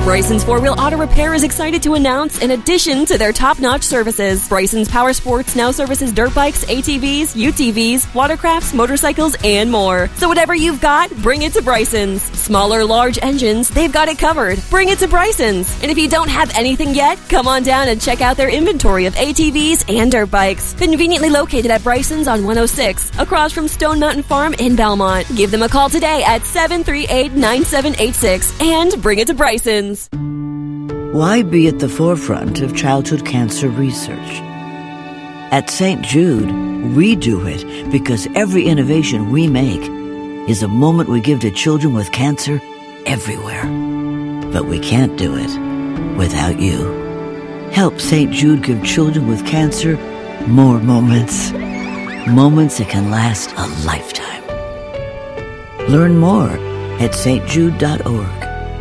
Bryson's 4-Wheel Auto Repair is excited to announce, in addition to their top-notch services, Bryson's Power Sports now services dirt bikes, ATVs, UTVs, watercrafts, motorcycles, and more. So whatever you've got, bring it to Bryson's. Small or large engines, they've got it covered. Bring it to Bryson's. And if you don't have anything yet, come on down and check out their inventory of ATVs and dirt bikes. Conveniently located at Bryson's on 106, across from Stone Mountain Farm in Belmont. Give them a call today at 738-9786 and bring it to Bryson's. Why be at the forefront of childhood cancer research? At St. Jude, we do it because every innovation we make is a moment we give to children with cancer everywhere. But we can't do it without you. Help St. Jude give children with cancer more moments. Moments that can last a lifetime. Learn more at stjude.org.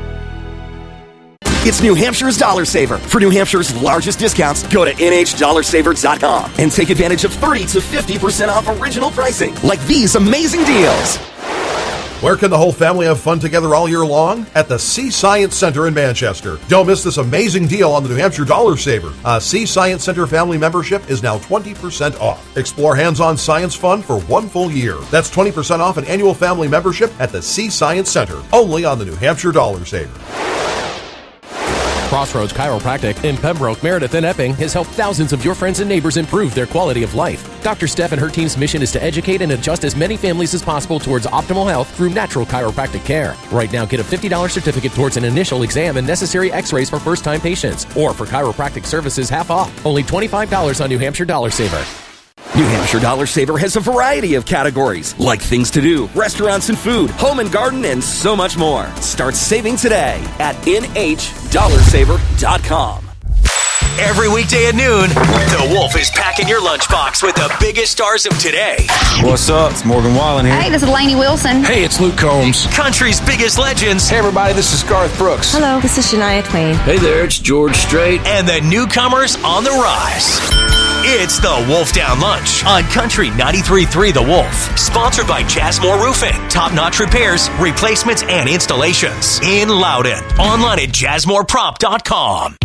It's New Hampshire's Dollar Saver. For New Hampshire's largest discounts, go to NHDollarSaver.com and take advantage of 30 to 50% off original pricing, like these amazing deals. Where can the whole family have fun together all year long? At the Sea Science Center in Manchester. Don't miss this amazing deal on the New Hampshire Dollar Saver. A Sea Science Center family membership is now 20% off. Explore hands-on science fun for 1 full year. That's 20% off an annual family membership at the Sea Science Center, only on the New Hampshire Dollar Saver. Crossroads Chiropractic in Pembroke, Meredith, and Epping has helped thousands of your friends and neighbors improve their quality of life. Dr. Steph and her team's mission is to educate and adjust as many families as possible towards optimal health through natural chiropractic care. Right now, get a $50 certificate towards an initial exam and necessary x-rays for first-time patients. Or for chiropractic services, half off. Only $25 on New Hampshire Dollar Saver. New Hampshire Dollar Saver has a variety of categories, like things to do, restaurants and food, home and garden, and so much more. Start saving today at NHDollarSaver.com. Every weekday at noon, The Wolf is packing your lunchbox with the biggest stars of today. What's up? It's Morgan Wallen here. Hey, this is Lainey Wilson. Hey, it's Luke Combs. Country's biggest legends. Hey, everybody, this is Garth Brooks. Hello, this is Shania Twain. Hey there, it's George Strait. And the newcomers on the rise. It's The Wolf Down Lunch on Country 93.3 The Wolf. Sponsored by Jazzmore Roofing. Top-notch repairs, replacements, and installations. In Loudon. Online at jazzmoreprop.com.